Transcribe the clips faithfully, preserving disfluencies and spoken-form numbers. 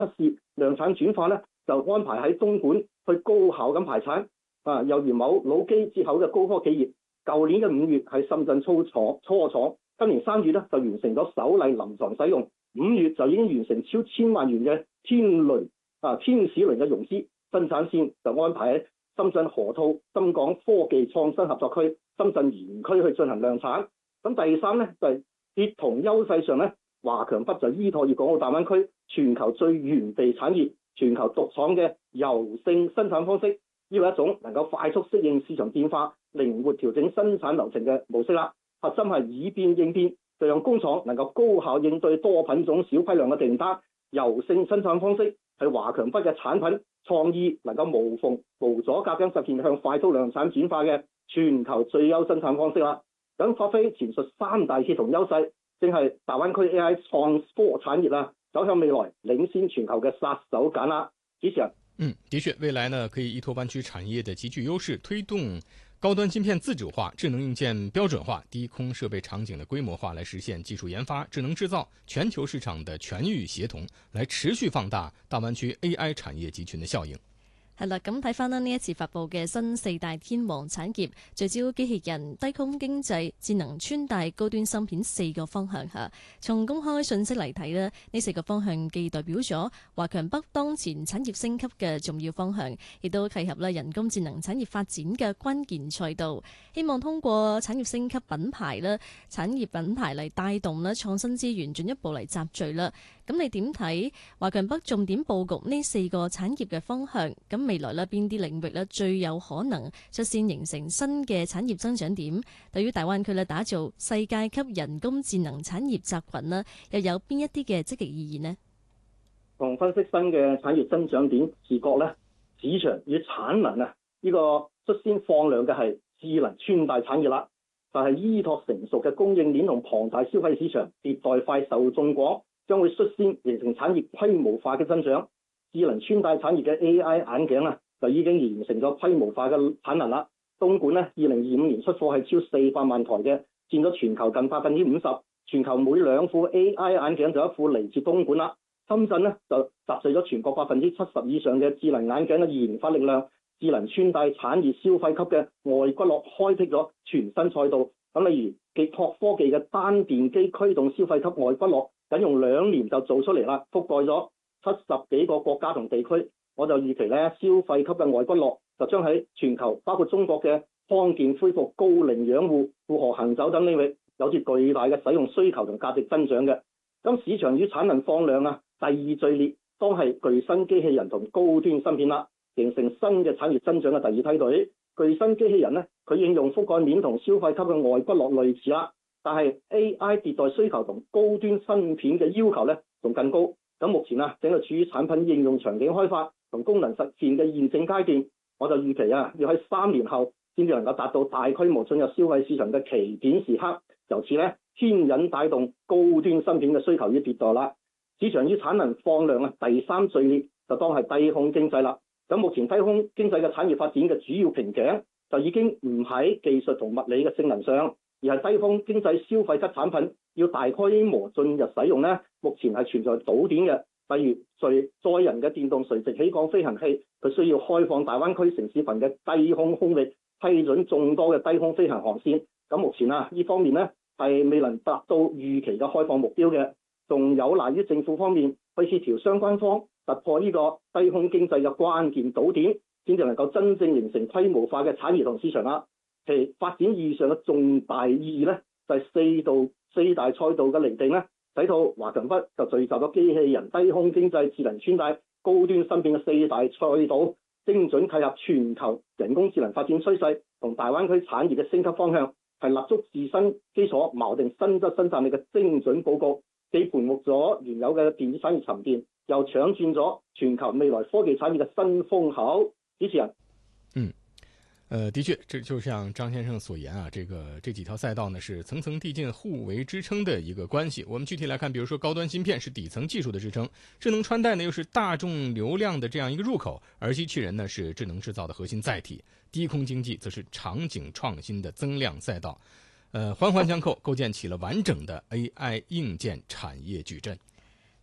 測試量產轉化咧，就安排喺東莞去高效咁排產。啊，又如某老機接口嘅高科企業，舊年嘅五月喺深圳粗廠初廠，今年三月咧就完成咗首例臨床使用，五月就已經完成超千萬元嘅天雷啊天使輪嘅融資，生產線就安排喺深圳河套深港科技創新合作區、深圳園區去進行量產。咁第三咧就係、是、協同優勢上咧，華強北就依託粵港澳大灣區全球最原地產業、全球獨創嘅柔性生產方式。呢個一種能夠快速適應市場變化、靈活調整生產流程嘅模式啦。核心係以變應變，就讓工廠能夠高效應對多品種、小批量嘅訂單。柔性生產方式係華強北嘅產品創意能夠無縫無阻隔咁實現向快速量產轉化嘅全球最優生產方式啦。咁發揮前述三大協同優勢，正係大灣區 A I 創科產業啦，走向未來領先全球嘅殺手鐧啦。主持人。 嗯，的确，未来呢可以依托湾区产业的极具优势，推动高端芯片自主化、智能硬件标准化、低空设备场景的规模化，来实现技术研发、智能制造、全球市场的全域协同，来持续放大大湾区 A I 产业集群的效应。 係啦，咁睇翻啦，呢一次發布嘅新四大天王產業，聚焦機器人、低空經濟、智能穿戴、高端芯片四個方向嚇。從公開信息嚟睇咧，呢四個方向既代表咗華強北當前產業升級嘅重要方向，亦都契合啦人工智能產業發展嘅關鍵賽道。希望通過產業升級品牌啦、產業品牌嚟帶動啦創新資源進一步嚟集聚啦。咁你點睇華強北重點佈局呢四個產業嘅方向？咁未來咧邊啲領域咧最有可能率先形成新嘅產業增長點？對於大灣區咧打造世界級人工智能產業集群咧，又有邊一啲嘅積極意義呢？ 同分析新嘅產業增長點視角咧，市場與產能啊，呢、這個率先放量嘅係智能穿戴產業啦，就係、是、依託成熟嘅供應鏈同龐大消費市場，迭代快、受眾廣，將會率先形成產業規模化嘅增長。智能穿戴產業嘅 A I 眼鏡啊，就已經完成咗規模化嘅產能啦。東莞咧，二零二五年出貨係超四百萬台嘅，佔咗全球近百分之五十。全球每兩副 A I 眼鏡就一副嚟自東莞啦。深圳咧就集聚咗全國百分之七十以上嘅智能眼鏡嘅研發力量。智能穿戴產業消費級嘅外骨骼開闢咗全新賽道。咁例如極拓科技嘅單電機驅動消費級外骨骼，僅用兩年就做出嚟啦，覆蓋咗七十幾個國家同地區。我就預期咧，消費級嘅外骨骼就將喺全球包括中國嘅康健恢復、高齡養護、負荷行走等領域有住巨大嘅使用需求同價值增長嘅。咁市場與產能放量啊，第二序列當係具身機器人同高端芯片啦，形成新嘅產業增長嘅第二梯隊。具身機器人咧，佢應用覆蓋面同消費級嘅外骨骼類似啦，但係 A I 迭代需求同高端芯片嘅要求咧仲更高。咁目前啊，整個處於產品應用場景開發同功能實現嘅驗證階段，我就預期啊，要喺三年後先至能夠達到大規模進入消費市場嘅奇點時刻。由此咧，牽引帶動高端芯片嘅需求與迭代啦。市場與產能放量啊，第三序列就當係低空經濟啦。咁目前低空經濟嘅產業發展嘅主要瓶頸就已經唔喺技術同物理嘅性能上，而係低空經濟消費級產品要大規模進入使用咧，目前係存在堵點嘅。例如載載人嘅電動垂直起降飛行器，佢需要開放大灣區城市群嘅低空空域，批准眾多嘅低空飛行航線。咁目前啊，呢方面咧係未能達到預期嘅開放目標嘅，仲有賴於政府方面去協調相關方，突破呢個低空經濟嘅關鍵堵點，先至能夠真正形成規模化嘅產業同市場啦。其發展意義上嘅重大意義咧，就係、是、四道四大賽道嘅釐定咧，使到華強北就聚集咗機器人、低空經濟、智能穿戴、高端芯片嘅四大賽道，精準契合全球人工智能發展趨勢同大灣區產業嘅升級方向，係立足自身基礎，錨定新質新戰力嘅精準佈局，既盤活咗原有嘅電子產業沉澱，又搶佔咗全球未來科技產業嘅新風口。主持人， 嗯。呃，的确，这就像张先生所言啊，这个这几条赛道呢是层层递进、互为支撑的一个关系。我们具体来看，比如说高端芯片是底层技术的支撑，智能穿戴呢又是大众流量的这样一个入口，而机器人呢是智能制造的核心载体，低空经济则是场景创新的增量赛道。呃，环环相扣，构建起了完整的 A I 硬件产业矩阵。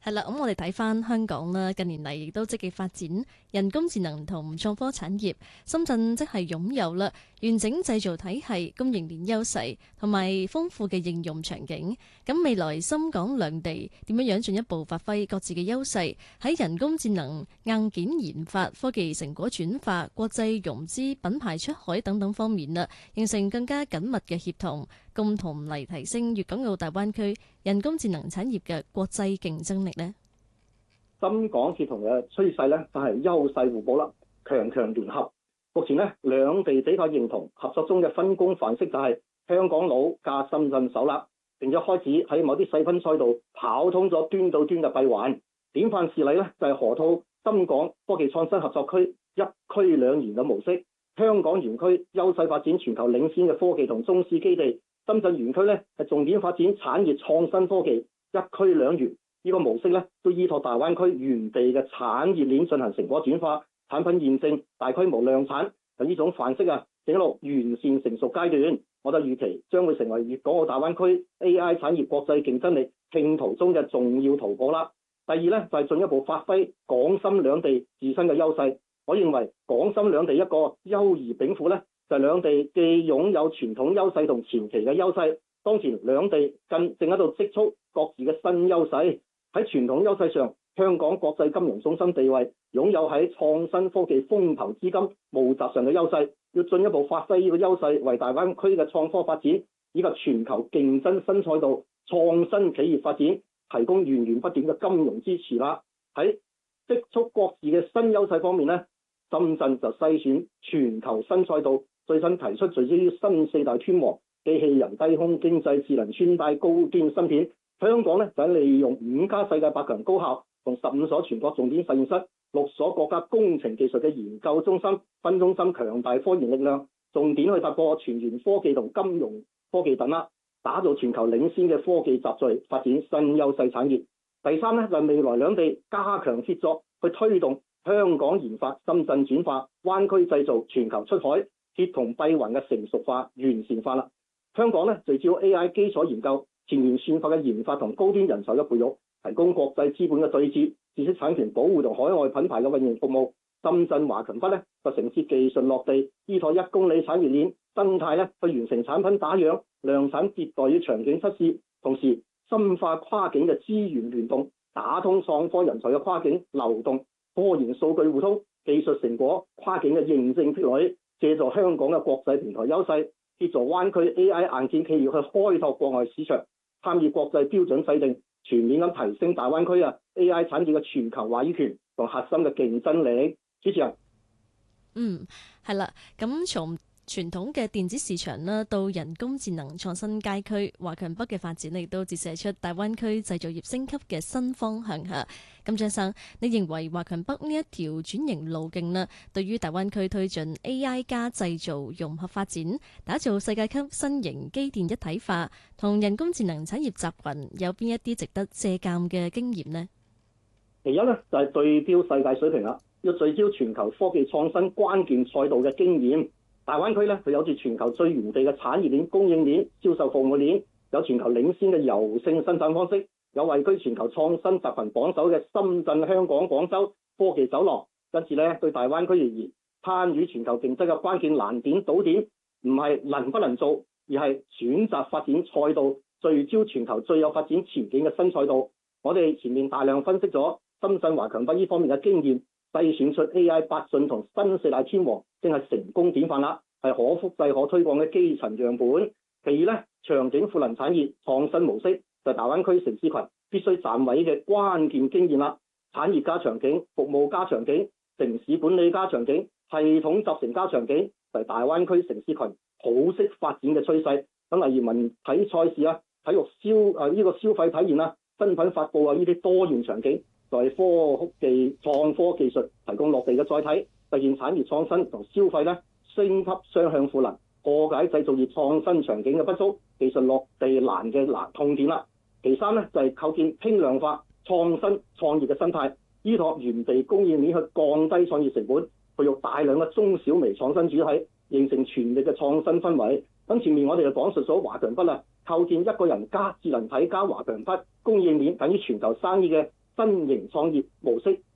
係啦，咁我哋睇翻香港啦，近年嚟亦都積極發展人工智能同創科產業。深圳即係擁有啦完整製造體系、供應鏈優勢同埋豐富嘅應用場景。咁未來深港兩地點樣樣進一步發揮各自嘅優勢，喺人工智能硬件研發、科技成果轉化、國際融資、品牌出海等等方面啦，形成更加緊密嘅協同，共同嚟提升粵港澳大灣區人工智能產業嘅國際競爭力呢。 深港協同嘅趨勢咧，就係優勢互補啦，強強聯合。目前咧，兩地比較認同合作中嘅分工範式就係香港佬加深圳手啦，並且開始喺某啲細分賽道跑通咗端到端嘅閉環。典範事例咧就係河套深港科技創新合作區一區兩園嘅模式。香港園區優勢發展全球領先嘅科技同中試基地，深圳園區咧係重點發展產業創新科技一區兩園。呢個模式咧都依託大灣區原地嘅產業鏈進行成果轉化、產品驗證、大規模量產。就呢種範式啊，正喺度完善成熟階段。我哋預期將會成為粵港澳大灣區 A I 產業國際競爭力拼圖中嘅重要圖譜啦。第二咧就係進一步發揮港深兩地自身嘅優勢。我認為港深兩地一個優而稟賦咧，就係兩地既擁有傳統優勢同前期嘅優勢，當前兩地更正喺度積蓄各自嘅新優勢。喺傳統優勢上，香港國際金融中心地位，擁有喺創新科技風投資金募集上嘅優勢，要進一步發揮呢個優勢，為大灣區嘅創科發展以及全球競爭新賽道、創新企業發展提供源源不斷嘅金融支持啦。喺積蓄各自嘅新優勢方面呢，深圳就篩選全球新賽道，最新提出聚焦於新四大天王、機器人、低空經濟、智能穿戴、高端芯片。香港咧就喺利用五家世界百強高校同十五所全國重點實驗室、六所國家工程技術嘅研究中心、分中心強大科研力量，重點去突破全員科技同金融科技等啦，打造全球領先嘅科技集聚，發展新優勢產業。第三咧就係未來兩地加強協作，去推動香港研發、深圳轉化、灣區製造、全球出海，協同閉環嘅成熟化、完善化啦。香港咧聚焦 A I 基礎研究、前沿算法嘅研發同高端人才嘅培育，提供國際資本嘅對接、知識產權保護同海外品牌嘅運營服務。深圳華強北咧就承接技術落地，依託一公里產業鏈生態咧去完成產品打樣、量產迭代與場景測試，同時深化跨境嘅資源聯動，打通創科人才嘅跨境流動，科研數據互通，技術成果跨境嘅認證積累，借助香港嘅國際平台優勢，協助灣區 A I 硬件企業去開拓國外市場，參與國際標準制定，全面咁提升大灣區啊 A I 產業嘅全球話語權同核心嘅競爭力。主持人， 嗯，係啦，咁從傳統嘅電子市場啦，到人工智能創新街區，華強北嘅發展亦都折射出大灣區製造業升級嘅新方向嚇。咁張生，你認為華強北呢一條轉型路徑呢，對於大灣區推進 A I 加製造融合發展，打造世界級新型機電一體化，同人工智能產業集群有邊一啲值得借鑑嘅經驗呢？ 其一呢，就係對標世界水平啦，要聚焦全球科技創新關鍵賽道嘅經驗。大灣區咧，佢有住全球最原地嘅產業鏈、供應鏈、銷售服務鏈，有全球領先嘅柔性生產方式，有位居全球創新集群榜首嘅深圳、香港、廣州科技走廊。因此咧，對大灣區而言，參與全球競爭嘅關鍵難點、堵點，唔係能不能做，而係選擇發展賽道，聚焦全球最有發展前景嘅新賽道。我哋前面大量分析咗深圳華強北呢方面嘅經驗，篩選出 A I 八駿同新四大天王，正係成功典範啦，係可複製可推廣嘅基層樣本。其二咧，場景賦能產業創新模式就係大灣區城市群必須站穩嘅關鍵經驗啦。產業加場景、服務加場景、城市管理加場景、系統集成加場景，就係大灣區城市群好識發展嘅趨勢。咁例如文體賽事啊、體育消啊呢個消費體驗啊、新品發佈啊呢啲多元場景，就係科技創科技術提供落地嘅載體，實現產業創新同消費咧升級雙向賦能，破解製造業創新場景嘅不足，技術落地難嘅難痛點啦。其三咧就係、是、構建輕量化創新創業嘅生態，依託原地供應鏈去降低創業成本，培育大量嘅中小微創新主體，形成全力嘅創新氛圍。咁前面我哋就講述咗華強北啦，構建一個人加智能體加華強北供應鏈，等於全球生意嘅新型創業模式